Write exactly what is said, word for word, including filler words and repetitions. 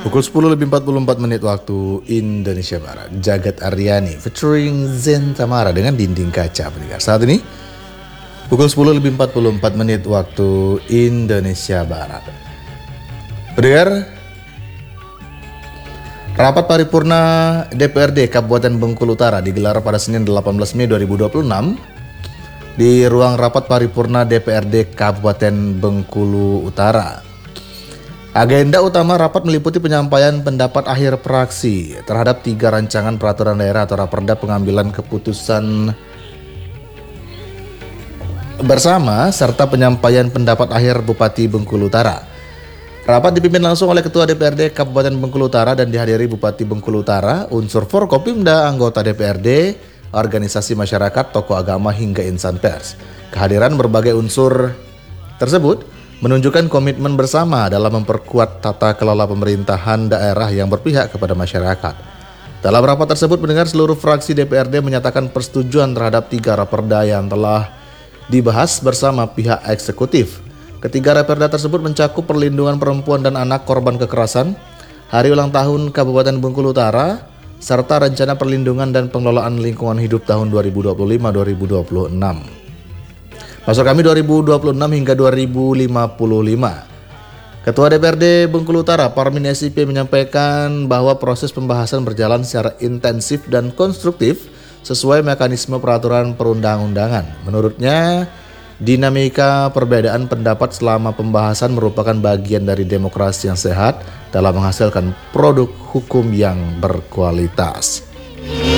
Pukul sepuluh lebih empat puluh empat menit waktu Indonesia Barat. Jagat Aryani featuring Zen Tamara dengan Dinding Kaca pendengar. Saat ini pukul sepuluh lebih empat puluh empat menit waktu Indonesia Barat. Pendengar, rapat paripurna D P R D Kabupaten Bengkulu Utara digelar pada Senin delapan belas Mei dua ribu dua puluh enam di ruang rapat paripurna D P R D Kabupaten Bengkulu Utara. Agenda utama rapat meliputi penyampaian pendapat akhir praksi terhadap tiga rancangan peraturan daerah atau raperda pengambilan keputusan bersama serta penyampaian pendapat akhir Bupati Bengkulu Utara. Rapat dipimpin langsung oleh Ketua D P R D Kabupaten Bengkulu Utara dan dihadiri Bupati Bengkulu Utara, unsur Forkopimda, anggota D P R D, organisasi masyarakat, tokoh agama hingga insan pers. Kehadiran berbagai unsur tersebut menunjukkan komitmen bersama dalam memperkuat tata kelola pemerintahan daerah yang berpihak kepada masyarakat. Dalam rapat tersebut, mendengar seluruh fraksi D P R D menyatakan persetujuan terhadap tiga raperda yang telah dibahas bersama pihak eksekutif. Ketiga raperda tersebut mencakup perlindungan perempuan dan anak korban kekerasan, hari ulang tahun Kabupaten Bengkulu Utara, serta rencana perlindungan dan pengelolaan lingkungan hidup tahun dua ribu dua puluh lima sampai dua ribu dua puluh enam. Maksud kami dua ribu dua puluh enam hingga dua ribu lima puluh lima. Ketua D P R D Bengkulu Utara Parmin S I P menyampaikan bahwa proses pembahasan berjalan secara intensif dan konstruktif sesuai mekanisme peraturan perundang-undangan. Menurutnya, dinamika perbedaan pendapat selama pembahasan merupakan bagian dari demokrasi yang sehat dalam menghasilkan produk hukum yang berkualitas.